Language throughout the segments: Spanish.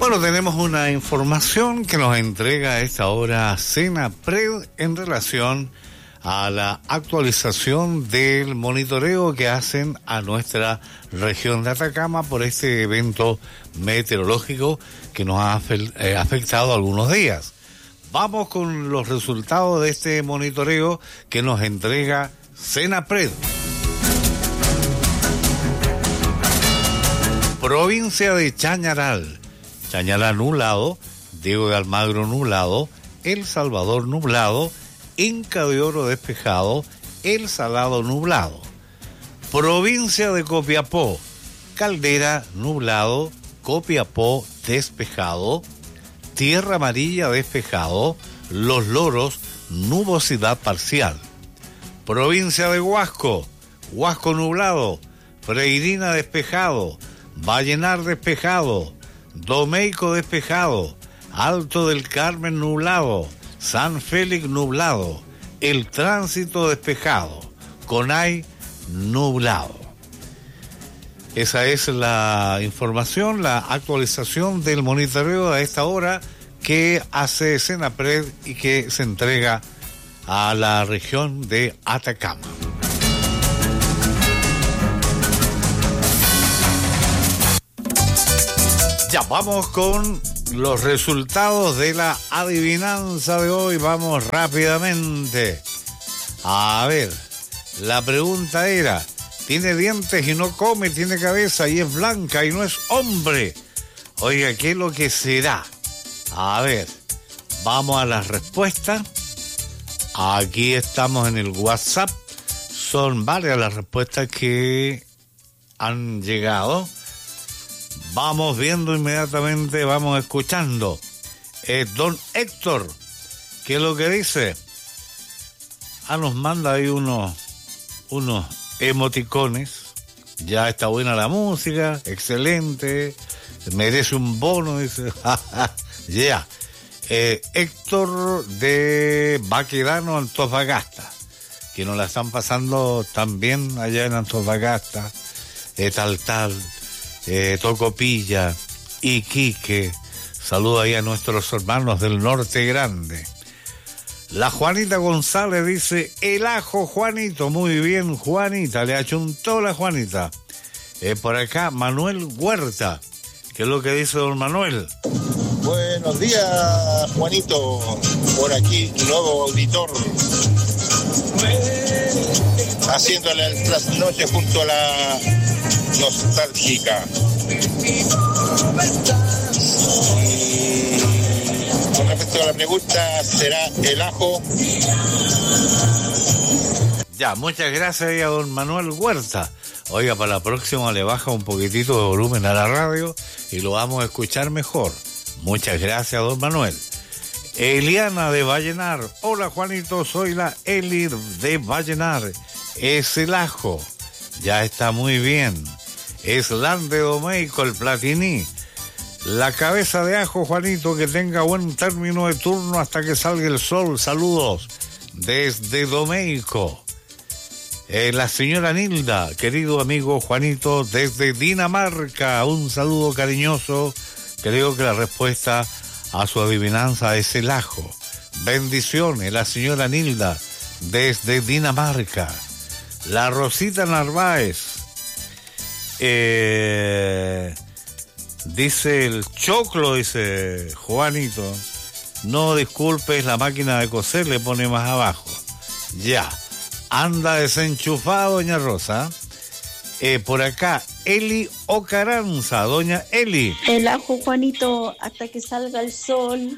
Bueno, tenemos una información que nos entrega a esta hora Senapred en relación a la actualización del monitoreo que hacen a nuestra región de Atacama por este evento meteorológico que nos ha afectado algunos días. Vamos con los resultados de este monitoreo que nos entrega Senapred. Provincia de Chañaral. Chañaral nublado, Diego de Almagro nublado, El Salvador nublado, Inca de Oro despejado, El Salado nublado. Provincia de Copiapó, Caldera nublado, Copiapó despejado, Tierra Amarilla despejado, Los Loros nubosidad parcial. Provincia de Huasco, Huasco nublado, Freirina despejado, Vallenar despejado, Domeico despejado, Alto del Carmen nublado, San Félix nublado, El Tránsito despejado, Conay nublado. Esa es la información, la actualización del monitoreo a esta hora que hace Senapred y que se entrega a la región de Atacama. Ya vamos con los resultados de la adivinanza de hoy. Vamos rápidamente. A ver, la pregunta era: tiene dientes y no come, tiene cabeza y es blanca y no es hombre. Oiga, ¿qué es lo que será? A ver, vamos a las respuestas. Aquí estamos en el WhatsApp. Son varias las respuestas que han llegado. Vamos viendo inmediatamente, vamos escuchando. Don Héctor, ¿qué es lo que dice? Nos manda ahí unos emoticones. Ya está buena la música, excelente, merece un bono, dice. Ya. Héctor de Baquedano, Antofagasta, que nos la están pasando también allá en Antofagasta, Taltal, Tocopilla, Iquique. Saludo ahí a nuestros hermanos del Norte Grande. La Juanita González dice: el ajo, Juanito. Muy bien, Juanita, le achuntó la Juanita. Por acá, Manuel Huerta. ¿Qué es lo que dice don Manuel? Buenos días, Juanito. Por aquí, nuevo auditor. Haciéndole el trasnoche junto a la nostálgica. Con respecto a la pregunta, ¿será el ajo? Ya, muchas gracias a don Manuel Huerta. Oiga, para la próxima le baja un poquitito de volumen a la radio y lo vamos a escuchar mejor. Muchas gracias, don Manuel. Eliana de Vallenar. Hola, Juanito, soy la Eli de Vallenar. Es el ajo. Ya está muy bien. Es Lan de Domeico, el Platiní. La cabeza de ajo, Juanito, que tenga buen término de turno hasta que salga el sol. Saludos desde Domeico. La señora Nilda, querido amigo Juanito, desde Dinamarca. Un saludo cariñoso. Creo que la respuesta a su adivinanza es el ajo. Bendiciones, la señora Nilda, desde Dinamarca. La Rosita Narváez. Dice el choclo, dice Juanito. No disculpes, la máquina de coser le pone más abajo. Ya. Anda desenchufada, doña Rosa. Por acá, Eli Ocaranza, doña Eli. El ajo, Juanito, hasta que salga el sol.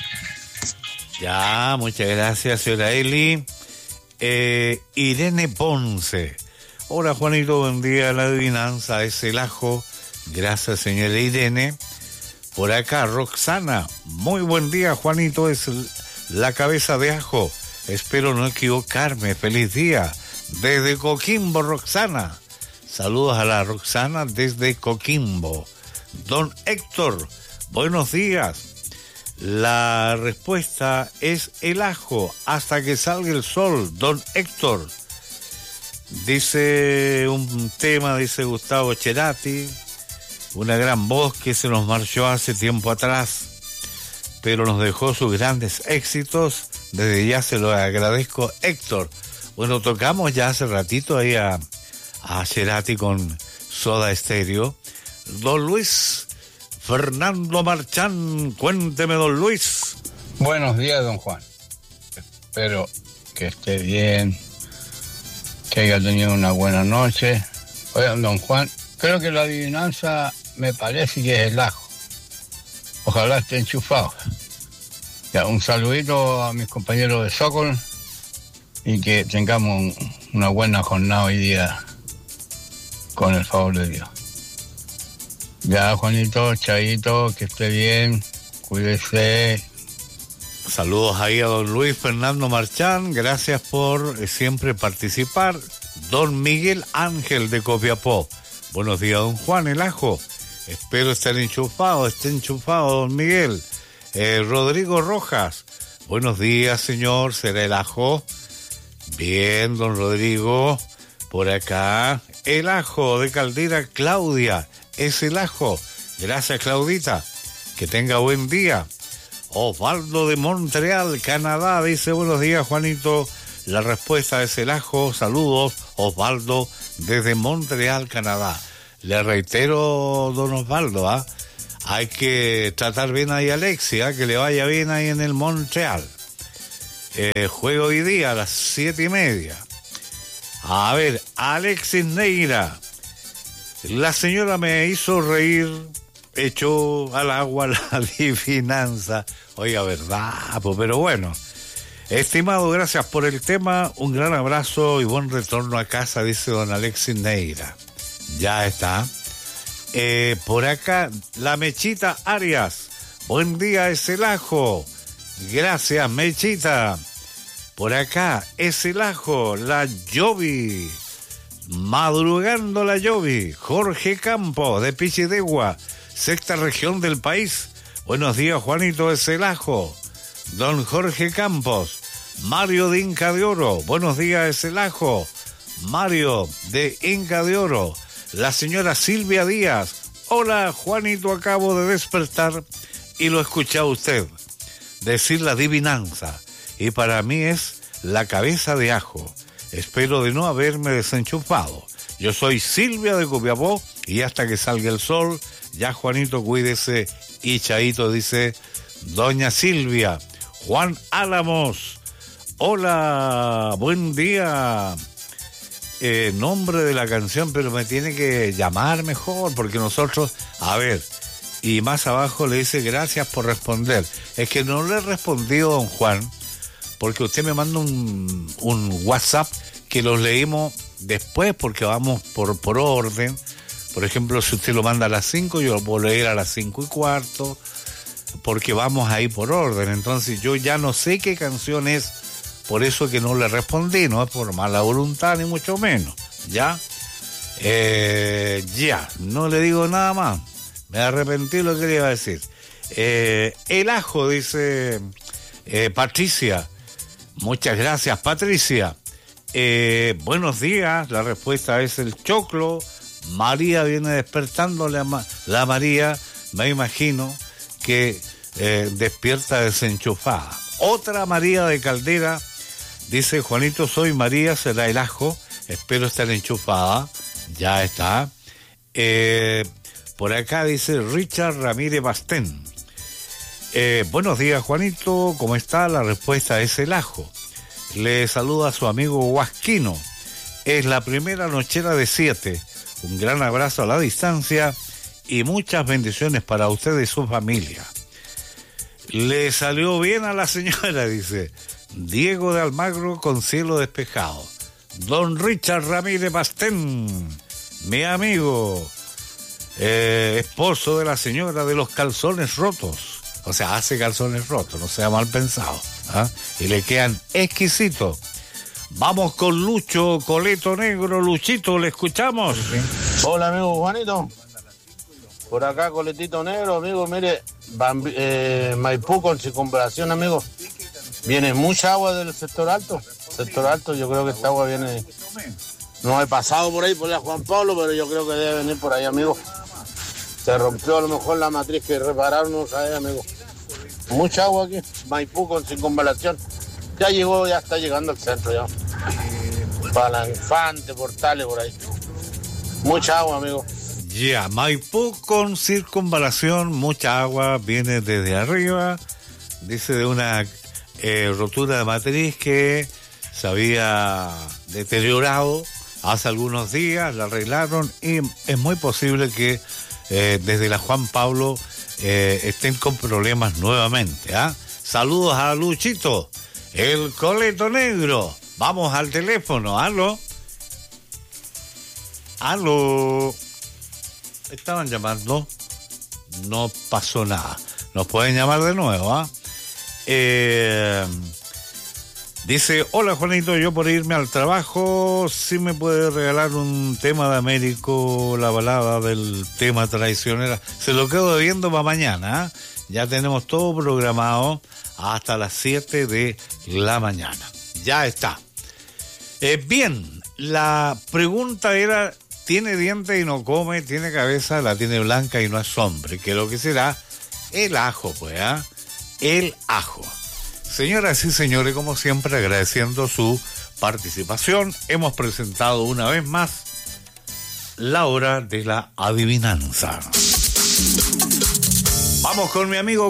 Ya, muchas gracias, señora Eli. Irene Ponce. Hola, Juanito, buen día. La adivinanza es el ajo. Gracias, señora Irene. Por acá, Roxana. Muy buen día, Juanito, es la cabeza de ajo. Espero no equivocarme. Feliz día. Desde Coquimbo, Roxana. Saludos a la Roxana desde Coquimbo. Don Héctor, buenos días. La respuesta es el ajo hasta que salga el sol, don Héctor. Dice un tema, dice Gustavo Cerati. una gran voz que se nos marchó hace tiempo atrás, pero nos dejó sus grandes éxitos. Desde ya se lo agradezco, Héctor. Bueno, tocamos ya hace ratito ahí a Cerati con Soda Stereo. Don Luis Fernando Marchán, cuénteme, don Luis. Buenos días, don Juan. Espero que esté bien, que haya tenido una buena noche. Oigan, don Juan, creo que la adivinanza me parece que es el ajo. Ojalá esté enchufado. Ya, un saludito a mis compañeros de Sokol y que tengamos una buena jornada hoy día, con el favor de Dios. Ya, Juanito, Chaito, que esté bien, cuídese. Saludos ahí a don Luis Fernando Marchán, gracias por siempre participar. Don Miguel Ángel de Copiapó, buenos días, don Juan, el ajo. Espero esté enchufado, don Miguel. Rodrigo Rojas, buenos días, señor, ¿será el ajo? Bien, don Rodrigo, por acá. El ajo de Caldera, Claudia, es el ajo. Gracias, Claudita, que tenga buen día. Osvaldo de Montreal, Canadá, dice buenos días, Juanito. La respuesta es el ajo. Saludos, Osvaldo, desde Montreal, Canadá. Le reitero, don Osvaldo, hay que tratar bien ahí a Alexia, que le vaya bien ahí en el Montreal. Juego hoy día a las 7:30. A ver, Alexis Neira. La señora me hizo reír, echó al agua la adivinanza. Oiga, verdad, pero bueno. Estimado, gracias por el tema. Un gran abrazo y buen retorno a casa, dice don Alexis Neira. Ya está. Por acá, la Mechita Arias. Buen día, es el ajo. Gracias, Mechita. Por acá, es el ajo, la Yobi. Madrugando la Yobi. Jorge Campos, de Pichidegua, sexta región del país. Buenos días, Juanito, es el ajo. Don Jorge Campos. Mario de Inca de Oro. Buenos días, es el ajo. Mario de Inca de Oro. La señora Silvia Díaz. Hola, Juanito, acabo de despertar y lo escuché a usted decir la adivinanza. Y para mí es la cabeza de ajo. Espero de no haberme desenchufado. Yo soy Silvia de Copiapó y hasta que salga el sol, ya, Juanito, cuídese. Y Chaito, dice doña Silvia. Juan Álamos. Hola, buen día. Nombre de la canción, pero me tiene que llamar mejor, porque nosotros, a ver, y más abajo le dice gracias por responder. Es que no le he respondido, don Juan, porque usted me manda un WhatsApp que los leímos después, porque vamos por orden. Por ejemplo, si usted lo manda a las 5, yo lo puedo leer a las 5:15, porque vamos ahí por orden. Entonces yo ya no sé qué canción es, por eso que no le respondí, no es por mala voluntad ni mucho menos, ¿ya? Ya, no le digo nada más, me arrepentí lo que le iba a decir. El ajo, dice Patricia. Muchas gracias, Patricia. Buenos días, la respuesta es el choclo. María viene despertando, la María, me imagino que despierta desenchufada. Otra María de Caldera dice: Juanito, soy María, será el ajo, espero estar enchufada. Ya está. Por acá dice Richard Ramírez Bastén. Buenos días, Juanito, ¿cómo está? La respuesta es el ajo. Le saluda a su amigo Huasquino. Es la primera nochera de 7. Un gran abrazo a la distancia y muchas bendiciones para usted y su familia. Le salió bien a la señora, dice Diego de Almagro, con cielo despejado. Don Richard Ramírez Bastén, mi amigo, esposo de la señora de los calzones rotos. O sea, hace calzones rotos, no sea mal pensado, ¿ah? Y le quedan exquisitos. Vamos con Lucho, Coleto Negro. Luchito, ¿le escuchamos? Hola, amigo Juanito. Por acá, Coletito Negro, amigo. Mire, Maipú con circunvalación, amigo. Viene mucha agua del sector alto. Sector alto, yo creo que esta agua viene... No he pasado por ahí, por la Juan Pablo, pero yo creo que debe venir por ahí, amigo. Se rompió a lo mejor la matriz que repararon, no sabes, amigo. Mucha agua aquí, Maipú con circunvalación. Ya llegó, ya está llegando al centro ya. Para la Infante, Portales, por ahí. Mucha agua, amigo. Ya, Maipú con circunvalación, mucha agua, viene desde arriba. Dice de una rotura de matriz que se había deteriorado hace algunos días, la arreglaron y es muy posible que desde la Juan Pablo estén con problemas nuevamente. Saludos a Luchito, el coleto negro. Vamos al teléfono. Aló. Estaban llamando, no pasó nada. Nos pueden llamar de nuevo. Dice: hola Juanito, yo por irme al trabajo, ¿sí me puede regalar un tema de Américo, la balada del tema traicionera? Se lo quedo debiendo para mañana. Ya tenemos todo programado hasta las 7 de la mañana. Ya está. Bien, la pregunta era: ¿tiene dientes y no come? ¿Tiene cabeza? La tiene blanca y no es hombre. Que lo que será el ajo, pues, el ajo. Señoras y señores, como siempre, agradeciendo su participación, hemos presentado una vez más la hora de la adivinanza. Vamos con mi amigo